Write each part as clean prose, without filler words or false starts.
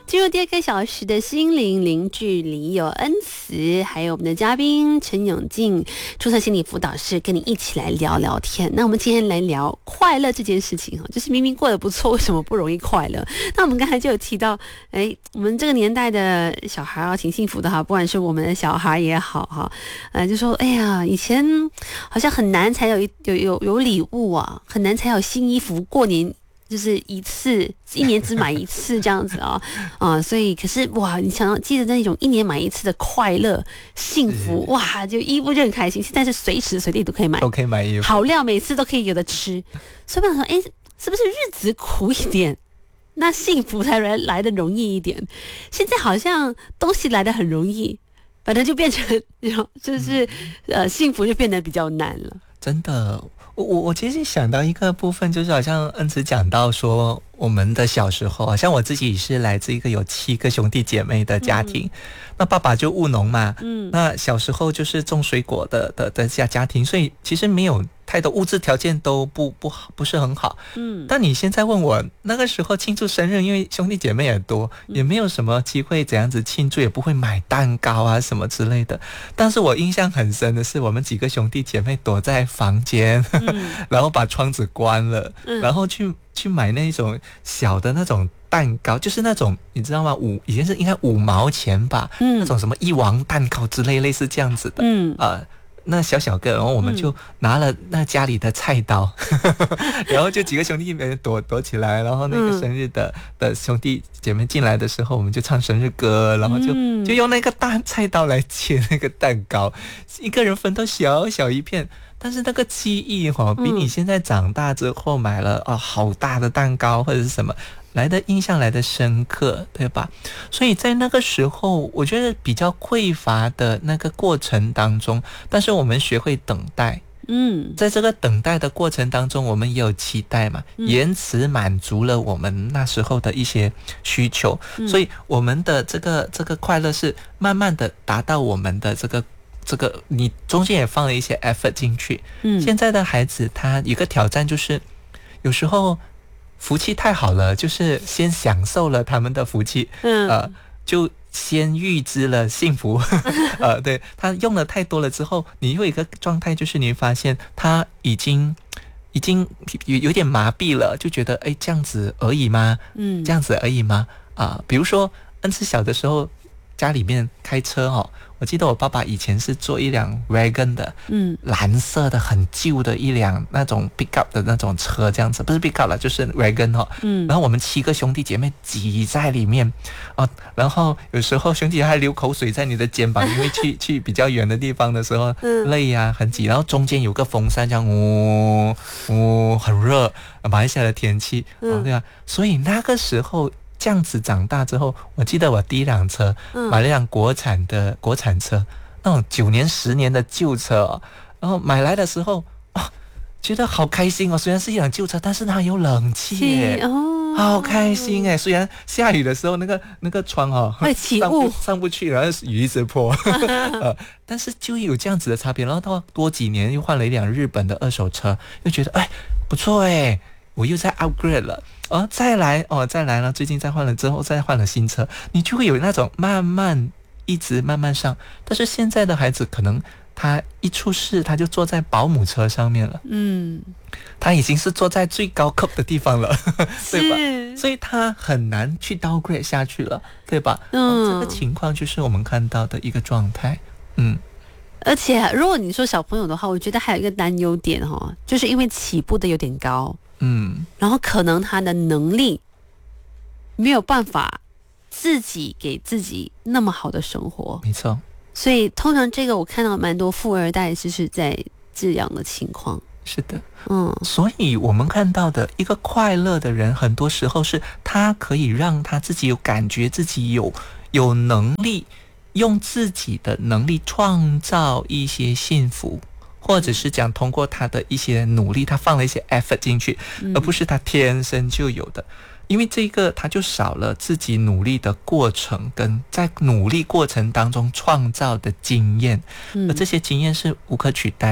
进入第二个小时的心灵零距离，有恩慈，还有我们的嘉宾陈永进，注册心理辅导师，跟你一起来聊聊天。那我们今天来聊快乐这件事情，就是明明过得不错，为什么不容易快乐？那我们刚才就有提到，我们这个年代的小孩啊，挺幸福的哈，不管是我们的小孩也好哈，就说哎呀，以前好像很难才有礼物啊，很难才有新衣服，过年就是一年只买一次这样子所以可是哇，你记得那种一年买一次的快乐、幸福哇，就衣服就很开心。现在是随时随地都可以买衣服， 好料每次都可以有的吃。所以我想说，是不是日子苦一点，那幸福才来的容易一点？现在好像东西来的很容易，反正就变成就是幸福就变得比较难了。 真的。我其实想到一个部分，就是好像恩慈讲到说，我们的小时候，好像我自己是来自一个有7个兄弟姐妹的家庭，那爸爸就务农嘛，那小时候就是种水果的家庭，所以其实没有太多物质条件都不是很好，但你现在问我那个时候庆祝生日，因为兄弟姐妹也多，也没有什么机会怎样子庆祝，也不会买蛋糕啊什么之类的。但是我印象很深的是，我们几个兄弟姐妹躲在房间，然后把窗子关了，然后去买那种小的那种蛋糕，就是那种你知道吗？以前是应该5毛钱吧，那种什么1王蛋糕之类似这样子的，那小个，然后我们就拿了那家里的菜刀，然后就几个兄弟们躲起来，然后那个生日的兄弟姐妹进来的时候，我们就唱生日歌，然后就用那个大菜刀来切那个蛋糕，一个人分到小小一片。但是那个记忆比你现在长大之后买了好大的蛋糕或者是什么来的印象来的深刻，对吧？所以在那个时候我觉得比较匮乏的那个过程当中，但是我们学会等待，在这个等待的过程当中，我们也有期待嘛，延迟满足了我们那时候的一些需求，所以我们的这个快乐是慢慢的达到我们的这个你中间也放了一些 effort 进去。现在的孩子他有个挑战，就是有时候福气太好了，就是先享受了他们的福气，就先预知了幸福对，他用了太多了之后，你有一个状态，就是你会发现他已经有点麻痹了，就觉得这样子而已吗？这样子而已吗？比如说恩慈小的时候家里面开车我记得我爸爸以前是坐一辆 wagon 的，蓝色的很旧的一辆那种 pickup 的那种车，这样子不是 pickup 了，就是 wagon 然后我们7个兄弟姐妹挤在里面然后有时候兄弟还流口水在你的肩膀，因为去比较远的地方的时候累啊，很挤，然后中间有个风扇这样很热，马来西亚的天气对啊，所以那个时候这样子长大之后，我记得我第一辆车买了一辆国产车，那种9年10年的旧车然后买来的时候觉得好开心虽然是一辆旧车，但是它有冷气耶好开心耶，虽然下雨的时候那个窗会起雾上不去，然后雨一直泼但是就有这样子的差别。然后到多几年又换了一辆日本的2手车，又觉得不错我又在 upgrade 了再来了，最近再换了之后再换了新车，你就会有那种一直慢慢上。但是现在的孩子可能他一出世他就坐在保姆车上面了，他已经是坐在最高cấp的地方了对吧？所以他很难去 downgrade 下去了，对吧？这个情况就是我们看到的一个状态。 而且如果你说小朋友的话，我觉得还有一个担忧点就是因为起步的有点高，然后可能他的能力没有办法自己给自己那么好的生活， 没错。 所以通常这个我看到蛮多富二代就是在这样的情况。 是的，所以我们看到的一个快乐的人，很多时候是他可以让他自己有感觉，自己有能力用自己的能力创造一些幸福，或者是讲通过他的一些努力，他放了一些 effort 进去，而不是他天生就有的。因为这个他就少了自己努力的过程，跟在努力过程当中创造的经验，而这些经验是无可取代的。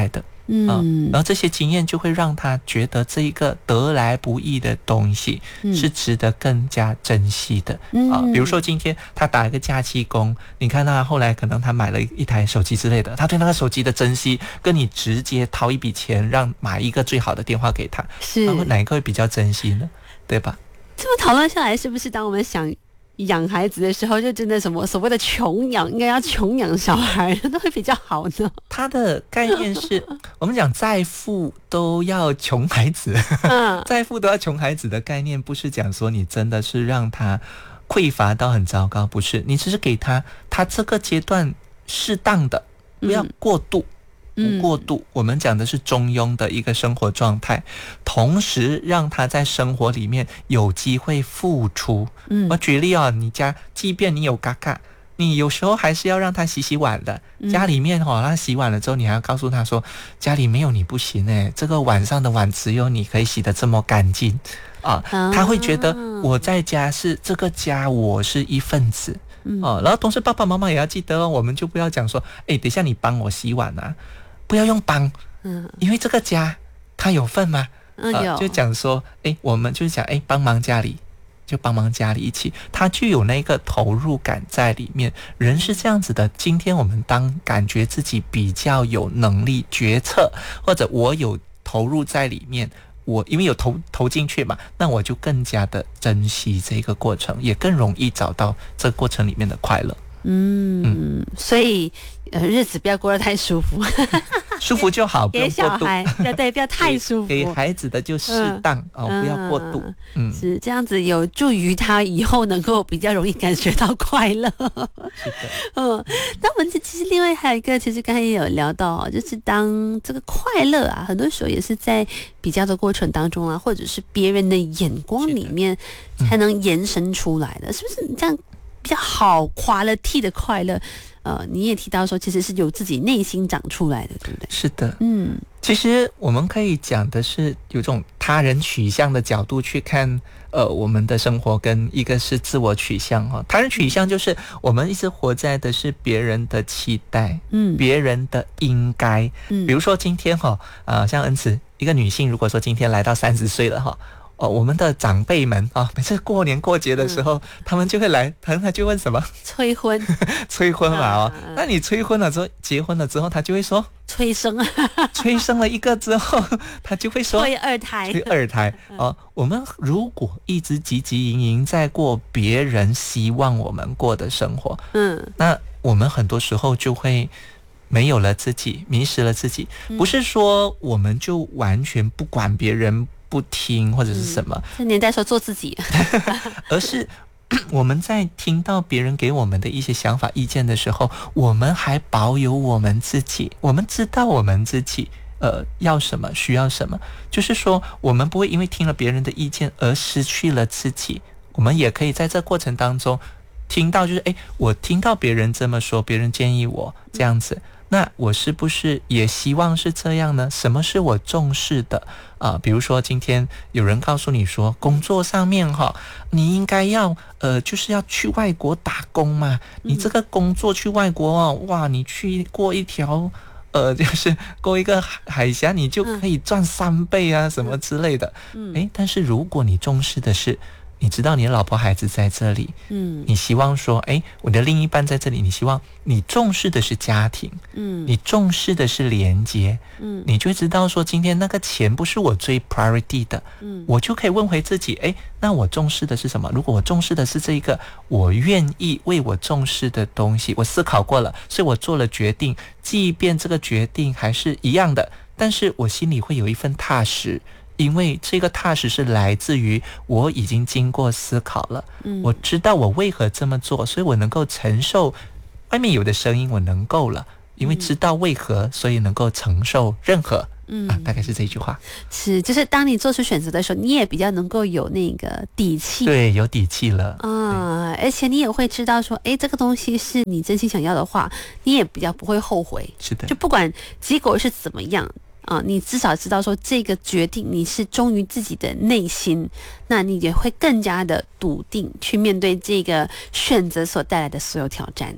然后这些经验就会让他觉得这一个得来不易的东西是值得更加珍惜的比如说今天他打一个假期工，你看他后来可能他买了一台手机之类的，他对那个手机的珍惜跟你直接掏一笔钱让买一个最好的电话给他， 是哪一个会比较珍惜呢？对吧？ 这么讨论下来，是不是当我们想养孩子的时候，就真的什么所谓的穷养，应该要穷养小孩都会比较好呢？ 他的概念是我们讲再富都要穷孩子再富都要穷孩子的概念不是讲说你真的是让他匮乏到很糟糕，不是，你只是给他这个阶段适当的，不要过度不过度，我们讲的是中庸的一个生活状态，同时让他在生活里面有机会付出。我举例你家即便你有嘎嘎，你有时候还是要让他洗碗的。家里面他洗碗了之后，你还要告诉他说，家里没有你不行这个晚上的碗只有你可以洗得这么干净他会觉得我在家是这个家，我是一份子。然后同时爸爸妈妈也要记得我们就不要讲说，等一下你帮我洗碗不要用帮，因为这个家他有份吗？就讲说，我们就是讲，帮忙家里，就帮忙家里一起，他就有那个投入感在里面。人是这样子的，今天我们当感觉自己比较有能力决策，或者我有投入在里面，我因为有投进去嘛，那我就更加的珍惜这个过程，也更容易找到这个过程里面的快乐。 所以日子不要过得太舒服舒服就好，不用过度。 给小孩对，不要太舒服。 给孩子的就适当不要过度。 是这样子，有助于他以后能够比较容易感觉到快乐。 是的。 那我们其实另外还有一个，其实刚才也有聊到就是当这个快乐很多时候也是在比较的过程当中或者是别人的眼光里面才能延伸出来的，是不是这样？比较好quality的快乐，你也提到说其实是由自己内心长出来的，对不对？ 是的，其实我们可以讲的是有种他人取向的角度去看我们的生活，跟一个是自我取向他人取向就是我们一直活在的是别人的期待，别人的应该，比如说今天像恩慈一个女性，如果说今天来到30岁了我们的长辈们每次过年过节的时候，他们就会来，他就问什么？ 催婚催婚嘛那你催婚了之后，结婚了之后，他就会说催生催生了一个之后，他就会说催二胎我们如果一直汲汲营营在过别人希望我们过的生活，那我们很多时候就会没有了自己，迷失了自己。不是说我们就完全不管别人不听或者是什么， 这年代说做自己而是我们在听到别人给我们的一些想法意见的时候，我们还保有我们自己，我们知道我们自己要什么需要什么，就是说我们不会因为听了别人的意见而失去了自己。我们也可以在这过程当中听到就是我听到别人这么说，别人建议我这样子，那我是不是也希望是这样呢？什么是我重视的比如说今天有人告诉你说工作上面你应该要就是要去外国打工嘛，你这个工作去外国哇，你去过一条就是过一个海峡，你就可以赚3倍什么之类的。但是如果你重视的是你知道你的老婆孩子在这里，你希望说我的另一半在这里，你希望你重视的是家庭，你重视的是连接，你就会知道说今天那个钱不是我最 priority 的，我就可以问回自己那我重视的是什么？如果我重视的是这个我愿意为我重视的东西，我思考过了，所以我做了决定，即便这个决定还是一样的，但是我心里会有一份踏实，因为这个踏实是来自于我已经经过思考了，我知道我为何这么做，所以我能够承受外面有的声音，我能够了，因为知道为何，所以能够承受任何。大概是这一句话。 是，就是当你做出选择的时候，你也比较能够有那个底气。 对，有底气了。 而且你也会知道说，这个东西是你真心想要的话，你也比较不会后悔。 是的， 就不管结果是怎么样。你至少知道说这个决定你是忠于自己的内心，那你也会更加的笃定去面对这个选择所带来的所有挑战。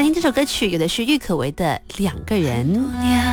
听这首歌曲，有的是郁可唯的《两个人》。